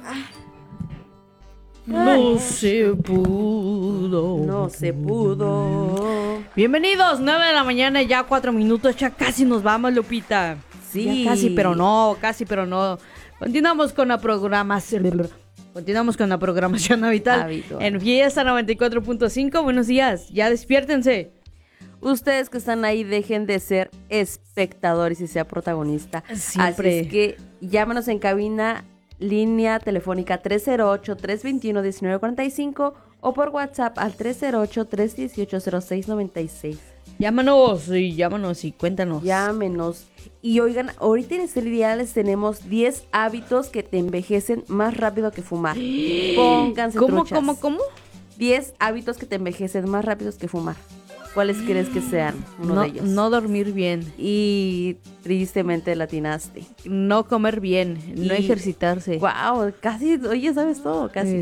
No se pudo. No se pudo. Bienvenidos, 9 de la mañana, ya 4 minutos, ya casi nos vamos, Lupita. Sí. Ya casi, pero no. Continuamos con la programación habitual en Fiesta 94.5. Buenos días, ya despiértense. Ustedes que están ahí, dejen de ser espectadores y sea protagonista. Siempre. Así es que llámanos en cabina, línea telefónica 308-321-1945 o por WhatsApp al 308-318-0696. Llámanos y cuéntanos. Llámenos. Y oigan, ahorita en este día les tenemos 10 hábitos que te envejecen más rápido que fumar. Pónganse truchas. ¿Cómo? 10 hábitos que te envejecen más rápidos que fumar. ¿Cuáles crees que sean uno de ellos? No dormir bien. Y tristemente latinaste. No comer bien, no ejercitarse. Wow, casi, oye, sabes todo, casi.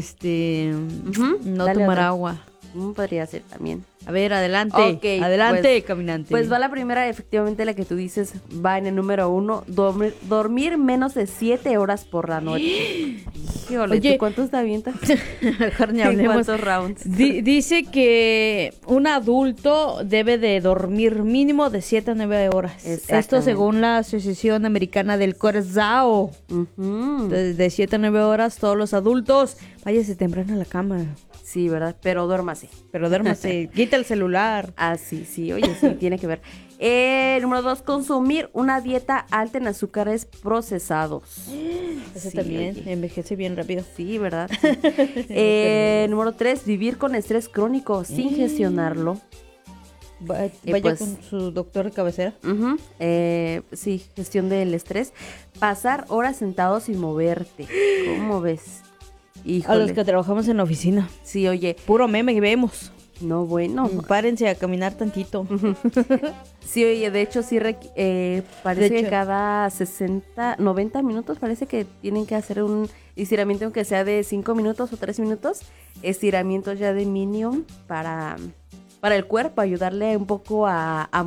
No Dale tomar otra. agua. Podría ser también. A ver, adelante. Ok, Adelante, caminante. Pues va la primera, efectivamente la que tú dices, va en el número 1, dormir menos de 7 horas por la noche. Híjole, Oye, ¿tú cuántos te avientas? Mejor ni hablemos. ¿Cuántos rounds? Dice que un adulto debe de dormir mínimo de 7 a 9 horas. Esto según la Asociación Americana del Corazao. De 7 a 9 horas todos los adultos. Váyase temprano a la cama. Sí, ¿verdad? Pero duérmase. Quita el celular. Ah, sí, oye, sí, tiene que ver. Número 2, consumir una dieta alta en azúcares procesados. Eso sí, también oye. Envejece bien rápido. Sí, ¿verdad? Sí. Número 3, vivir con estrés crónico sin gestionarlo. Vaya pues, con su doctor de cabecera. Sí, gestión del estrés. Pasar horas sentado sin moverte. ¿Cómo ves? Híjole. A los que trabajamos en la oficina. Sí, oye. Puro meme que vemos. No, bueno. Párense a caminar tantito. Sí, oye, de hecho, sí, parece que cada 90 minutos parece que tienen que hacer un estiramiento, aunque sea de 5 minutos o 3 minutos. Estiramientos ya de mínimo para el cuerpo, ayudarle un poco a